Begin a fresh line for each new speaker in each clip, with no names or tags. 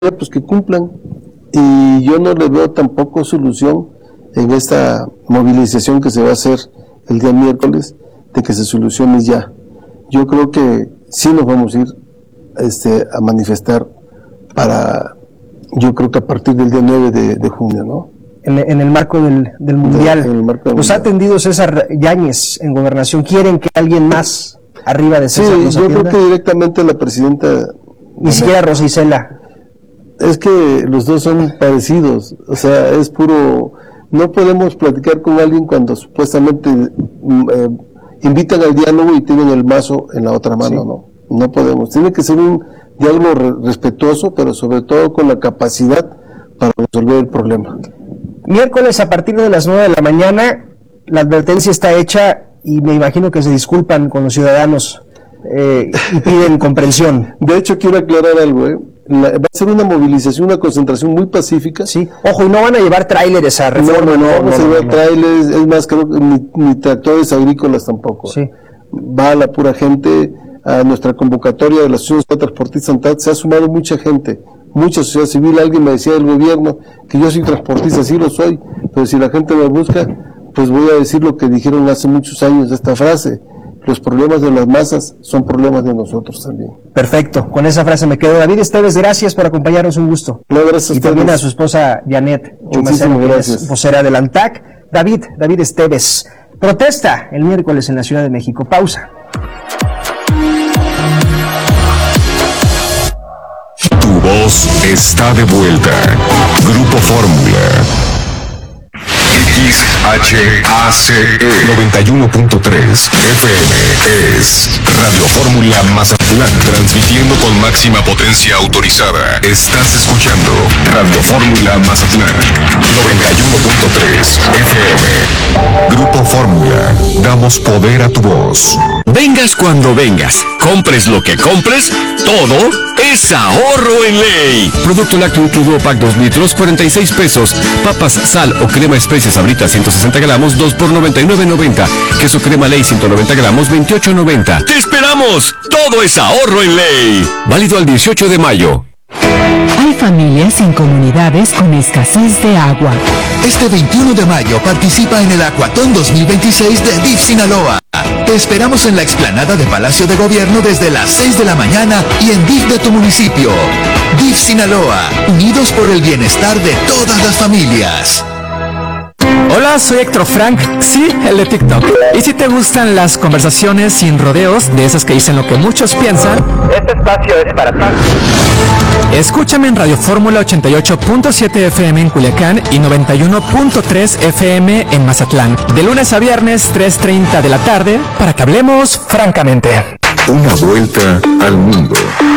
pues que cumplan. Y yo no le veo tampoco solución en esta movilización que se va a hacer el día miércoles, de que se solucione ya. Yo creo que sí nos vamos a ir a manifestar yo creo que a partir del día 9 de junio, ¿no?
En el marco del Mundial. Los ha atendido César Yáñez en Gobernación. ¿Quieren que alguien más arriba de César los atienda?
Yo creo que directamente la presidenta...
Ni siquiera Rosa Isela.
Es que los dos son parecidos, o sea, es puro... No podemos platicar con alguien cuando supuestamente invitan al diálogo y tienen el mazo en la otra mano, sí. No podemos. Tiene que ser un diálogo respetuoso, pero sobre todo con la capacidad para resolver el problema.
Miércoles a partir de las 9 de la mañana, la advertencia está hecha y me imagino que se disculpan con los ciudadanos y piden comprensión.
De hecho, quiero aclarar algo, va a ser una movilización, una concentración muy pacífica.
Sí, ojo, y no van a llevar tráileres a Reforma.
No vamos a llevar tráileres, es más, creo que ni tractores agrícolas tampoco.
Sí.
Va la pura gente. A nuestra convocatoria de la Asociación Transportista Antad se ha sumado mucha gente, mucha sociedad civil. Alguien me decía del gobierno que yo soy transportista, sí lo soy, pero si la gente me busca, pues voy a decir lo que dijeron hace muchos años, esta frase: los problemas de las masas son problemas de nosotros también.
Perfecto, con esa frase me quedo. David Esteves, gracias por acompañarnos, un gusto.
No, gracias.
Y también a su esposa Janet Chumacero, que es vocera del ANTAC. David Esteves. Protesta el miércoles en la Ciudad de México. Pausa.
Tu voz está de vuelta. Grupo Fórmula. XHACE 91.3 FM es Radio Fórmula Mazatlán, transmitiendo con máxima potencia autorizada. Estás escuchando Radio Fórmula Mazatlán 91.3 FM. Grupo Fórmula, damos poder a tu voz.
Vengas cuando vengas, compres lo que compres, todo es ahorro en ley. Producto lácteo incluido pack 2 litros, 46 pesos. Papas, sal o crema especias Sabritas 160 gramos, 2 por 99.90. Queso crema ley 190 gramos, 28.90. ¡Te esperamos! Todo es ahorro en ley. Válido al 18 de mayo.
Hay familias en comunidades con escasez de agua.
Este 21 de mayo participa en el Acuatón 2026 de DIF Sinaloa. Te esperamos en la explanada de Palacio de Gobierno desde las 6 de la mañana y en DIF de tu municipio. DIF Sinaloa, unidos por el bienestar de todas las familias.
Hola, soy Héctor Frank, sí, el de TikTok. Y si te gustan las conversaciones sin rodeos, de esas que dicen lo que muchos piensan,
este espacio es para ti.
Escúchame en Radio Fórmula 88.7 FM en Culiacán y 91.3 FM en Mazatlán. De lunes a viernes, 3:30 de la tarde, para que hablemos francamente.
Una vuelta al mundo.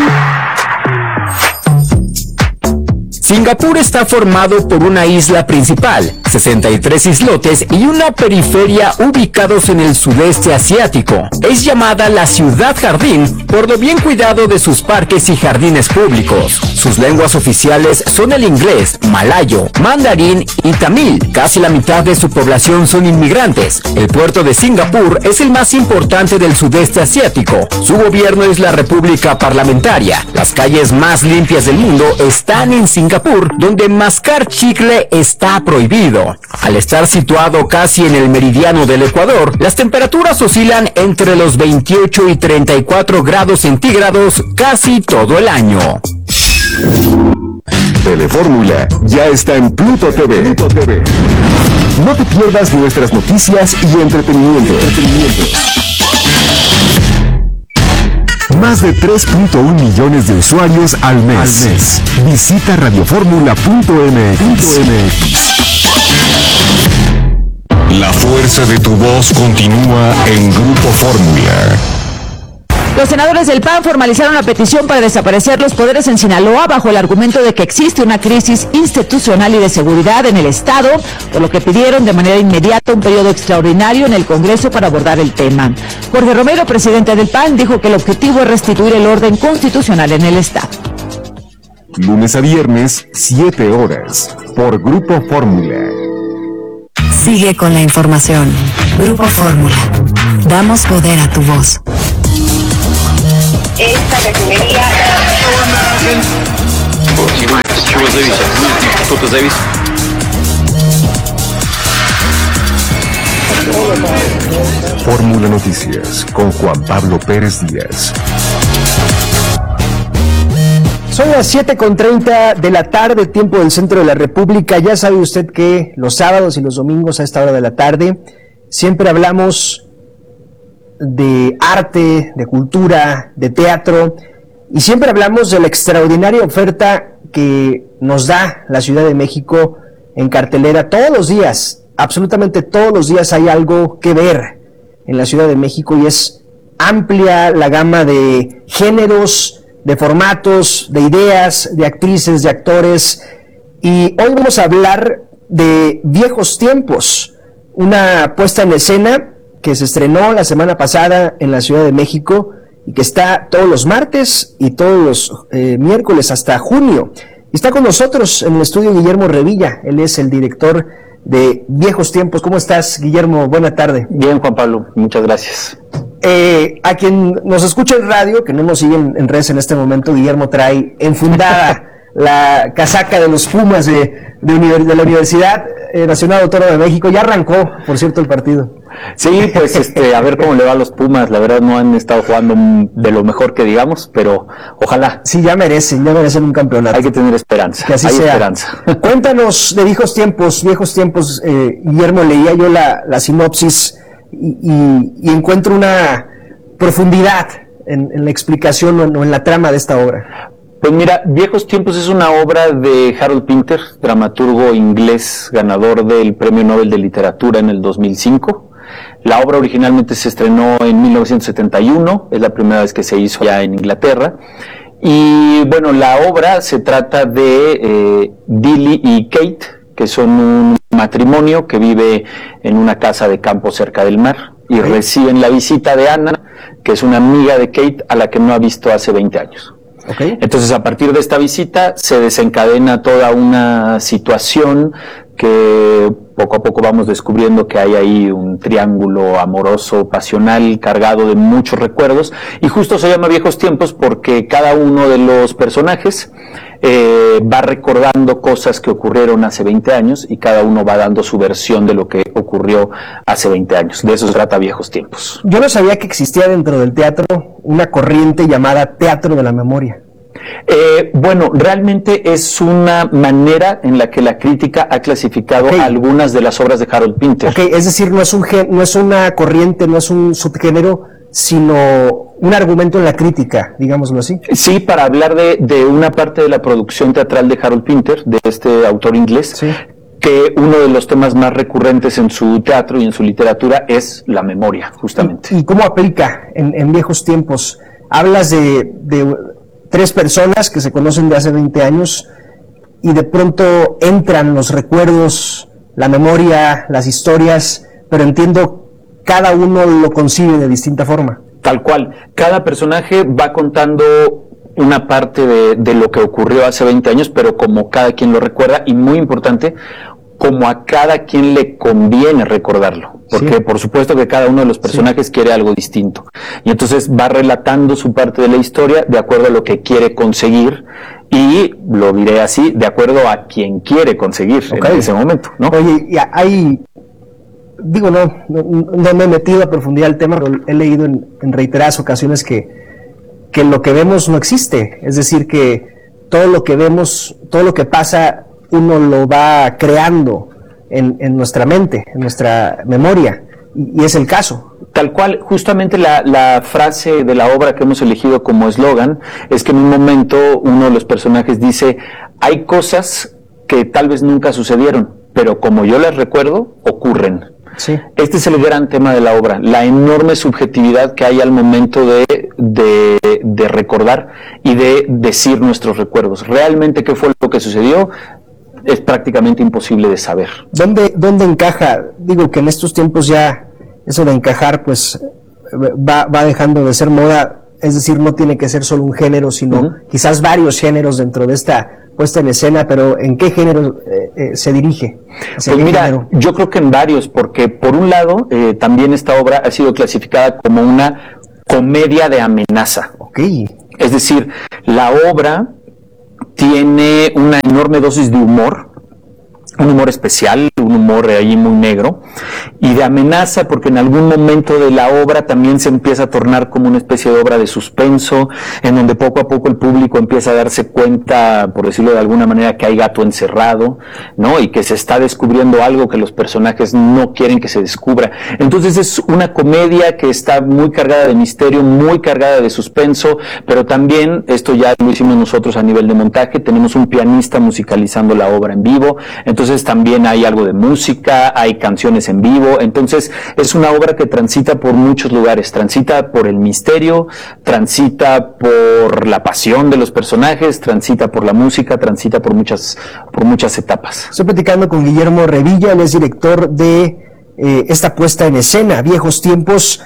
Singapur está formado por una isla principal, 63 islotes y una periferia ubicados en el sudeste asiático. Es llamada la ciudad jardín por lo bien cuidado de sus parques y jardines públicos. Sus lenguas oficiales son el inglés, malayo, mandarín y tamil. Casi la mitad de su población son inmigrantes. El puerto de Singapur es el más importante del sudeste asiático. Su gobierno es la República Parlamentaria. Las calles más limpias del mundo están en Singapur, donde mascar chicle está prohibido. Al estar situado casi en el meridiano del Ecuador, las temperaturas oscilan entre los 28 y 34 grados centígrados casi todo el año.
Telefórmula ya está en Pluto TV. No te pierdas nuestras noticias y entretenimiento. Más de 3.1 millones de usuarios al mes. Visita radioformula.mx. La fuerza de tu voz continúa en Grupo Fórmula.
Los senadores del PAN formalizaron la petición para desaparecer los poderes en Sinaloa bajo el argumento de que existe una crisis institucional y de seguridad en el Estado, por lo que pidieron de manera inmediata un periodo extraordinario en el Congreso para abordar el tema. Jorge Romero, presidente del PAN, dijo que el objetivo es restituir el orden constitucional en el Estado.
Lunes a viernes, 7 horas, por Grupo Fórmula.
Sigue con la información. Grupo Fórmula. Damos poder a tu voz.
Esta refinería
Fórmula Noticias con Juan Pablo Pérez Díaz.
Son las 7:30 de la tarde, tiempo del centro de la República. Ya sabe usted que los sábados y los domingos a esta hora de la tarde siempre hablamos de arte, de cultura, de teatro, y siempre hablamos de la extraordinaria oferta que nos da la Ciudad de México en cartelera todos los días. Absolutamente todos los días hay algo que ver en la Ciudad de México y es amplia la gama de géneros, de formatos, de ideas, de actrices, de actores. Y hoy vamos a hablar de Viejos Tiempos, una puesta en escena que se estrenó la semana pasada en la Ciudad de México y que está todos los martes y todos los miércoles hasta junio. Y está con nosotros en el estudio Guillermo Revilla, él es el director de Viejos Tiempos. ¿Cómo estás, Guillermo? Buena tarde.
Bien, Juan Pablo, muchas gracias.
A quien nos escucha en radio, que no nos siguen en redes en este momento, Guillermo trae enfundada la casaca de los Pumas de la Universidad Nacional Autónoma de México. Ya arrancó, por cierto, el partido.
Sí, pues a ver cómo le va a los Pumas. La verdad no han estado jugando de lo mejor que digamos, pero ojalá.
Sí, ya merecen un campeonato.
Hay que tener esperanza.
Que así
hay
sea.
Esperanza.
Cuéntanos de Viejos Tiempos, Guillermo. Leía yo la sinopsis y encuentro una profundidad en la explicación o en la trama de esta obra.
Pues mira, Viejos Tiempos es una obra de Harold Pinter, dramaturgo inglés, ganador del Premio Nobel de Literatura en el 2005. La obra originalmente se estrenó en 1971, es la primera vez que se hizo ya en Inglaterra. Y bueno, la obra se trata de Billy y Kate, que son un matrimonio que vive en una casa de campo cerca del mar, y reciben la visita de Anna, que es una amiga de Kate a la que no ha visto hace 20 años.
Okay.
Entonces, a partir de esta visita se desencadena toda una situación que poco a poco vamos descubriendo que hay ahí un triángulo amoroso, pasional, cargado de muchos recuerdos, y justo se llama Viejos Tiempos porque cada uno de los personajes va recordando cosas que ocurrieron hace 20 años y cada uno va dando su versión de lo que ocurrió hace 20 años. De eso se trata Viejos Tiempos.
Yo no sabía que existía dentro del teatro una corriente llamada teatro de la memoria.
Bueno, realmente es una manera en la que la crítica ha clasificado algunas de las obras de Harold Pinter.
Es decir, no es una corriente, no es un subgénero, sino un argumento en la crítica, digámoslo así.
Sí, para hablar de una parte de la producción teatral de Harold Pinter, de este autor inglés,
sí,
que uno de los temas más recurrentes en su teatro y en su literatura es la memoria, justamente.
¿Y cómo aplica en Viejos Tiempos? Hablas de tres personas que se conocen de hace 20 años y de pronto entran los recuerdos, la memoria, las historias, pero entiendo cada uno lo concibe de distinta forma.
Tal cual, cada personaje va contando una parte de lo que ocurrió hace 20 años, pero como cada quien lo recuerda, y muy importante, como a cada quien le conviene recordarlo, porque por supuesto que cada uno de los personajes quiere algo distinto, y entonces va relatando su parte de la historia de acuerdo a lo que quiere conseguir, y lo diré así, de acuerdo a quien quiere conseguir en ese momento, ¿no?
Oye, y hay, digo, no me he metido a profundidad al tema, pero he leído en reiteradas ocasiones que lo que vemos no existe, es decir, que todo lo que vemos, todo lo que pasa, uno lo va creando en nuestra mente, en nuestra memoria, y es el caso.
Tal cual, justamente la frase de la obra que hemos elegido como eslogan es que en un momento uno de los personajes dice: hay cosas que tal vez nunca sucedieron, pero como yo las recuerdo, ocurren.
Sí.
Este es el gran tema de la obra, la enorme subjetividad que hay al momento de recordar y de decir nuestros recuerdos. Realmente qué fue lo que sucedió es prácticamente imposible de saber.
¿Dónde encaja? Digo que en estos tiempos ya eso de encajar pues va dejando de ser moda, es decir, no tiene que ser solo un género, sino quizás varios géneros dentro de esta puesta en escena, pero ¿en qué género se dirige?
Pues mira, yo creo que en varios, porque por un lado también esta obra ha sido clasificada como una comedia de amenaza.
Okay.
Es decir, la obra tiene una enorme dosis de humor, un humor especial, un humor ahí muy negro, y de amenaza, porque en algún momento de la obra también se empieza a tornar como una especie de obra de suspenso, en donde poco a poco el público empieza a darse cuenta, por decirlo de alguna manera, que hay gato encerrado, ¿no? Y que se está descubriendo algo que los personajes no quieren que se descubra. Entonces es una comedia que está muy cargada de misterio, muy cargada de suspenso, pero también, esto ya lo hicimos nosotros a nivel de montaje, tenemos un pianista musicalizando la obra en vivo, entonces también hay algo de música, hay canciones en vivo, entonces es una obra que transita por muchos lugares, transita por el misterio, transita por la pasión de los personajes, transita por la música, transita por muchas etapas.
Estoy platicando con Guillermo Revilla, él es director de esta puesta en escena, Viejos Tiempos.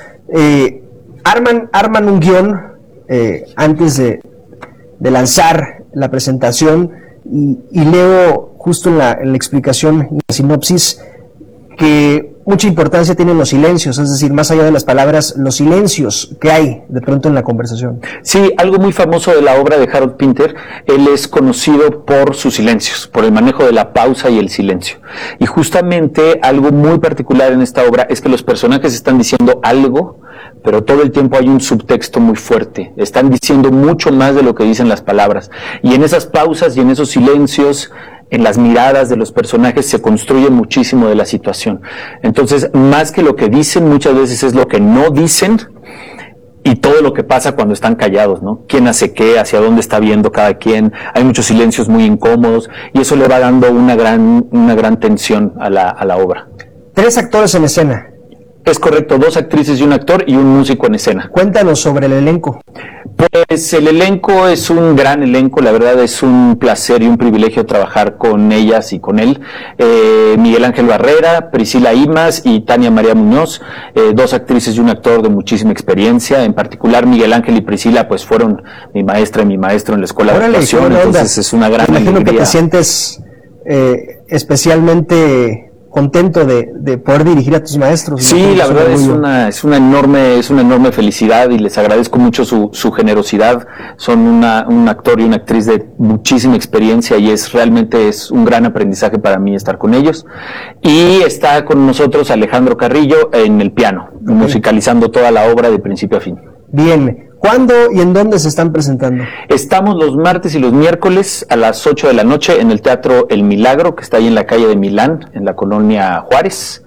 Arman un guión antes de lanzar la presentación y leo justo en la explicación, en la sinopsis, que mucha importancia tienen los silencios, es decir, más allá de las palabras, los silencios que hay de pronto en la conversación.
Sí, algo muy famoso de la obra de Harold Pinter, él es conocido por sus silencios, por el manejo de la pausa y el silencio. Y justamente algo muy particular en esta obra es que los personajes están diciendo algo, pero todo el tiempo hay un subtexto muy fuerte. Están diciendo mucho más de lo que dicen las palabras. Y en esas pausas y en esos silencios, en las miradas de los personajes se construye muchísimo de la situación. Entonces, más que lo que dicen, muchas veces es lo que no dicen y todo lo que pasa cuando están callados, ¿no? ¿Quién hace qué? ¿Hacia dónde está viendo cada quien? Hay muchos silencios muy incómodos y eso le va dando una gran tensión a la obra.
3 actores en escena.
Es correcto, 2 actrices y un actor y un músico en escena.
Cuéntanos sobre el elenco.
Pues el elenco es un gran elenco, la verdad es un placer y un privilegio trabajar con ellas y con él. Miguel Ángel Barrera, Priscila Imas y Tania María Muñoz, 2 actrices y un actor de muchísima experiencia. En particular Miguel Ángel y Priscila pues fueron mi maestra y mi maestro en la escuela de actuación, entonces es una gran alegría.
Imagino que te sientes especialmente contento de poder dirigir a tus maestros.
Sí, la verdad es una enorme felicidad y les agradezco mucho su generosidad. Son un actor y una actriz de muchísima experiencia y realmente es un gran aprendizaje para mí estar con ellos. Y está con nosotros Alejandro Carrillo en el piano, musicalizando toda la obra de principio a fin.
Bien. ¿Cuándo y en dónde se están presentando?
Estamos los martes y los miércoles a las 8 de la noche en el Teatro El Milagro, que está ahí en la calle de Milán, en la colonia Juárez.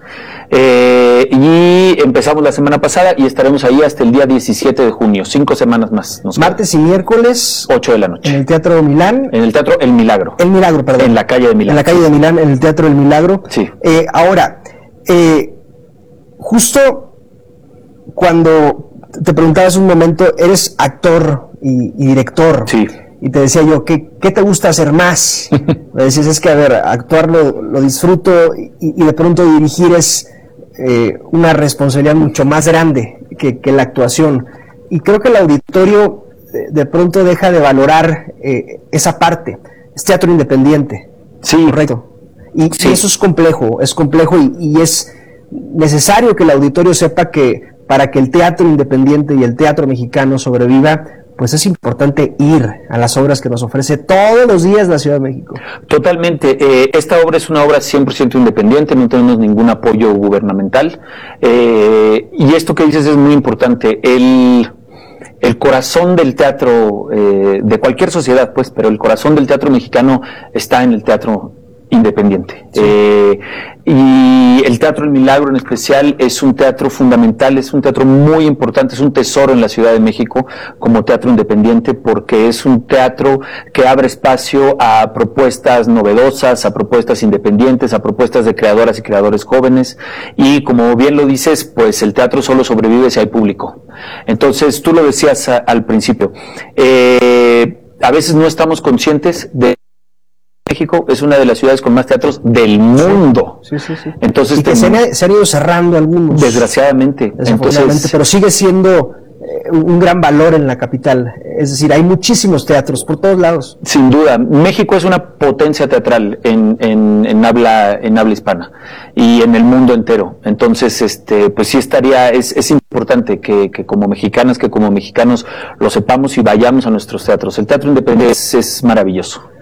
Y empezamos la semana pasada y estaremos ahí hasta el día 17 de junio, 5 semanas más.
Martes y miércoles.
8 de la noche.
En el Teatro Milán.
En el Teatro El Milagro.
El Milagro, perdón.
En la calle de Milán.
En la calle de Milán, en el Teatro El Milagro.
Sí.
Ahora, justo cuando te preguntaba hace un momento, eres actor y director.
Sí.
Y te decía yo, ¿qué te gusta hacer más? Me decías, es que, a ver, actuar lo disfruto y de pronto dirigir es una responsabilidad mucho más grande que la actuación. Y creo que el auditorio de pronto deja de valorar esa parte. Es teatro independiente.
Sí.
Correcto. Y eso es complejo y es necesario que el auditorio sepa que para que el teatro independiente y el teatro mexicano sobreviva, pues es importante ir a las obras que nos ofrece todos los días la Ciudad de México.
Totalmente. Esta obra es una obra 100% independiente, no tenemos ningún apoyo gubernamental. Y esto que dices es muy importante. El corazón del teatro, de cualquier sociedad, pues, pero el corazón del teatro mexicano está en el teatro independiente. Sí. Y el Teatro El Milagro en especial es un teatro fundamental, es un teatro muy importante, es un tesoro en la Ciudad de México como teatro independiente, porque es un teatro que abre espacio a propuestas novedosas, a propuestas independientes, a propuestas de creadoras y creadores jóvenes, y como bien lo dices, pues el teatro solo sobrevive si hay público. Entonces, tú lo decías al principio, a veces no estamos conscientes de México es una de las ciudades con más teatros del mundo.
Sí.
Entonces,
y que se han ido cerrando algunos.
Desgraciadamente.
Entonces, pero sigue siendo un gran valor en la capital. Es decir, hay muchísimos teatros por todos lados.
Sin duda. México es una potencia teatral en habla hispana y en el mundo entero. Entonces, pues sí es importante que como mexicanas, que como mexicanos lo sepamos y vayamos a nuestros teatros. El teatro independiente es maravilloso.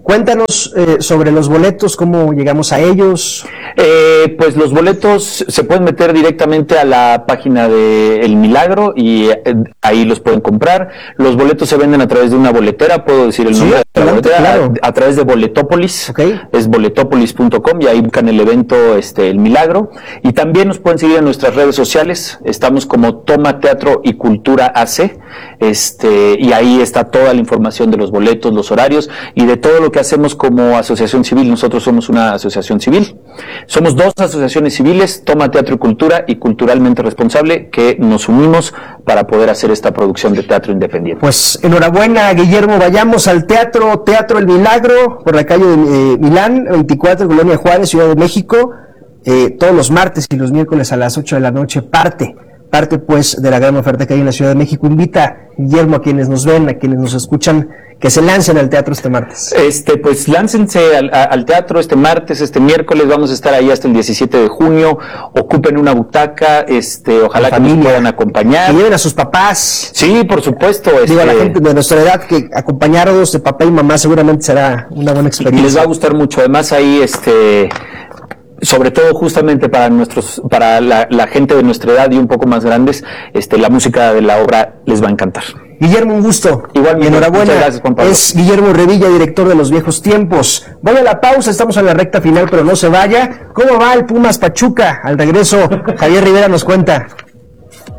Cuéntanos sobre los boletos, cómo llegamos a ellos.
Pues los boletos se pueden meter directamente a la página de El Milagro y ahí los pueden comprar. Los boletos se venden a través de una boletera, puedo decir el nombre de la boletera, claro. A través de Boletopolis, es boletopolis.com y ahí buscan el evento El Milagro. Y también nos pueden seguir en nuestras redes sociales, estamos como Toma Teatro y Cultura AC, y ahí está toda la información de los boletos, los horarios y de todo lo que hacemos como asociación civil. Nosotros somos una asociación civil. Somos 2 asociaciones civiles, Toma Teatro y Cultura y Culturalmente Responsable, que nos unimos para poder hacer esta producción de teatro independiente.
Pues enhorabuena, Guillermo. Vayamos al Teatro El Milagro, por la calle de Milán, 24, Colonia Juárez, Ciudad de México, todos los martes y los miércoles a las 8 de la noche. Parte pues de la gran oferta que hay en la Ciudad de México. Invita, Guillermo, a quienes nos ven, a quienes nos escuchan, que se lancen al teatro este martes.
Pues láncense al teatro este martes, este miércoles, vamos a estar ahí hasta el 17 de junio, ocupen una butaca, ojalá que nos puedan acompañar.
Que lleven a sus papás.
Sí, por supuesto.
Digo, a la gente de nuestra edad, que acompañados de papá y mamá seguramente será una buena experiencia.
Les va a gustar mucho, además ahí, sobre todo justamente para la gente de nuestra edad y un poco más grandes, la música de la obra les va a encantar.
Guillermo, un gusto.
Igualmente.
Enhorabuena.
Muchas gracias, Juan Pablo.
Es Guillermo Revilla, director de Los Viejos Tiempos. Voy a la pausa, estamos en la recta final, pero no se vaya. ¿Cómo va el Pumas Pachuca? Al regreso, Javier Rivera nos cuenta.